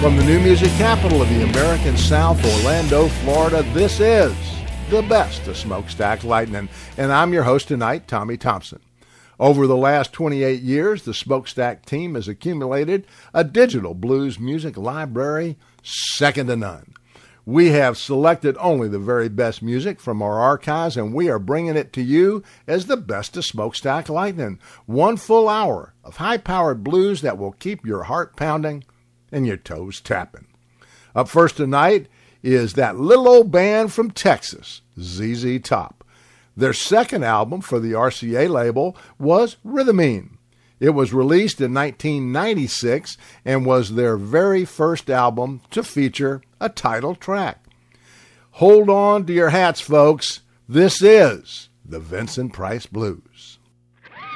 From the new music capital of the American South, Orlando, Florida, this is the best of Smokestack Lightning, and I'm your host tonight, Tommy Thompson. Over the last 28 years, the Smokestack team has accumulated a digital blues music library second to none. We have selected only the very best music from our archives, and we are bringing it to you as the best of Smokestack Lightning. 1 full hour of high-powered blues that will keep your heart pounding and your toes tapping. Up first tonight is that little old band from Texas, ZZ Top. Their second album for the RCA label was Rhythmine. It was released in 1996 and was their very first album to feature a title track. Hold on to your hats, folks. This is the Vincent Price Blues.